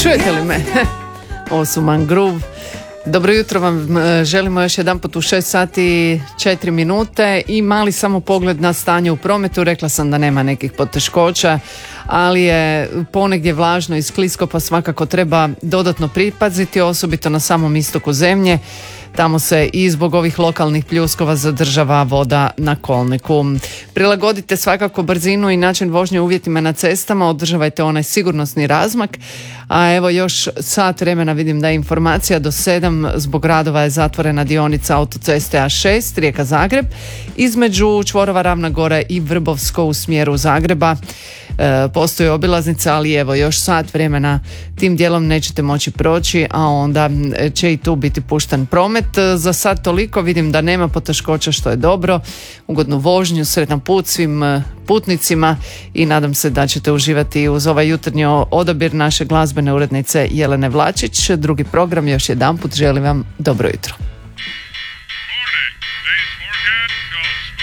Čujete li me? Ovo su Mangroove. Dobro jutro vam želimo još jedan put u 6 sati 4 minute i mali samo pogled na stanje u prometu. Rekla sam da nema nekih poteškoća, ali je ponegdje vlažno i sklisko, pa svakako treba dodatno pripaziti, osobito na samom istoku zemlje. Tamo se i zbog ovih lokalnih pljuskova zadržava voda na kolniku. Prilagodite svakako brzinu i način vožnje uvjetima na cestama, održavajte onaj sigurnosni razmak. A evo još sat vremena vidim da je informacija do 7 zbog radova je zatvorena dionica autoceste A6 Rijeka-Zagreb između čvorova Ravna Gora i Vrbovsko u smjeru Zagreba. Postoji obilaznica, ali evo još sat vremena tim dijelom nećete moći proći, a onda će i tu biti pušten promet. Za sad toliko, vidim da nema poteškoća, što je dobro. Ugodnu vožnju, sretan put svim putnicima i nadam se da ćete uživati uz ovaj jutarnji odabir naše glazbene urednice Jelene Vlačić. Drugi program, još jedanput želim vam dobro jutro. Morning. Today's forecast goes